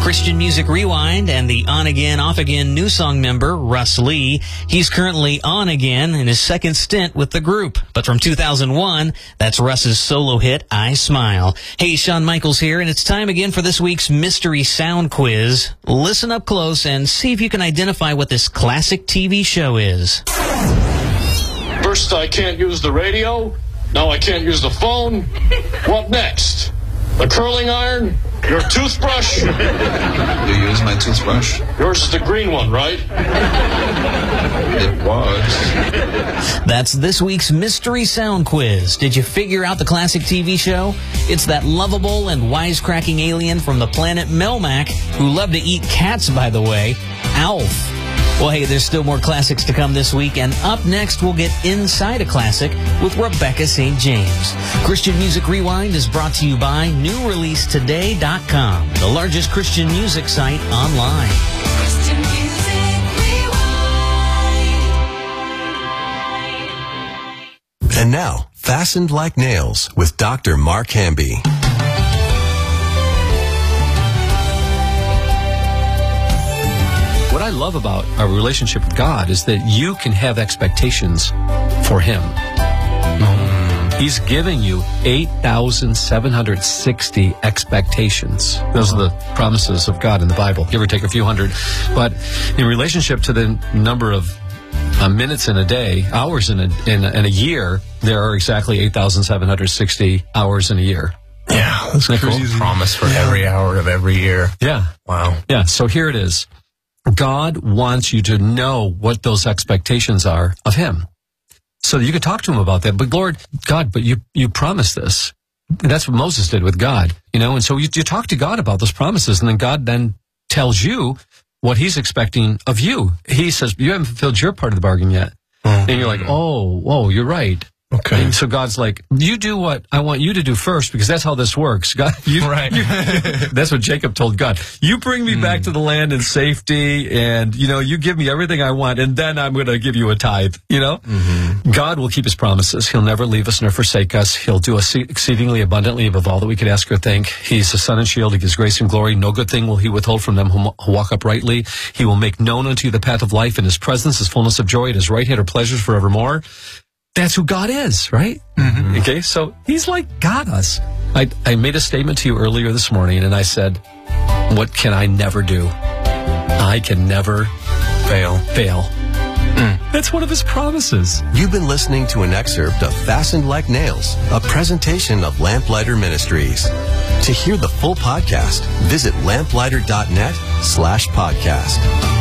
Christian Music Rewind and the On Again, Off Again new song member, Russ Lee. He's currently on again in his second stint with the group. But from 2001, that's Russ's solo hit, I Smile. Hey, Shawn Michaels here, and it's time again for this week's Mystery Sound Quiz. Listen up close and see if you can identify what this classic TV show is. First, I can't use the radio. Now I can't use the phone. What next? The curling iron? Your toothbrush? You use my toothbrush? Yours is the green one, right? It was. That's this week's Mystery Sound Quiz. Did you figure out the classic TV show? It's that lovable and wisecracking alien from the planet Melmac, who loved to eat cats, by the way, Alf. Well, hey, there's still more classics to come this week, and up next, we'll get inside a classic with Rebecca St. James. Christian Music Rewind is brought to you by NewReleaseToday.com, the largest Christian music site online. Christian Music Rewind. And now, Fastened Like Nails with Dr. Mark Hamby. What I love about our relationship with God is that you can have expectations for Him. He's giving you 8,760 expectations. Those are the promises of God in the Bible, give or take a few hundred. But in relationship to the number of minutes in a day, hours in a year, there are exactly 8,760 hours in a year. Yeah, that's Isn't that crazy. cool? Promise for every hour of every year. Yeah. Wow. Yeah, so here it is. God wants you to know what those expectations are of Him, so that you can talk to Him about that. But Lord, God, but you promised this. And that's what Moses did with God, and so you talk to God about those promises, and then God then tells you what He's expecting of you. He says, you haven't fulfilled your part of the bargain yet. And you're like, oh, you're right. Okay. And so God's like, you do what I want you to do first, because that's how this works. God, Right. That's what Jacob told God. You bring me back to the land in safety, and, you give me everything I want, and then I'm going to give you a tithe, God will keep His promises. He'll never leave us nor forsake us. He'll do us exceedingly abundantly above all that we could ask or think. He's the sun and shield. He gives grace and glory. No good thing will He withhold from them who walk uprightly. He will make known unto you the path of life. In His presence is fullness of joy. At His right hand are pleasures forevermore. That's who God is, right? Okay, so He's like got us. I made a statement to you earlier this morning, and I said, what can I never do? I can never fail. That's one of His promises. You've been listening to an excerpt of Fastened Like Nails, a presentation of Lamplighter Ministries. To hear the full podcast, visit lamplighter.net/podcast.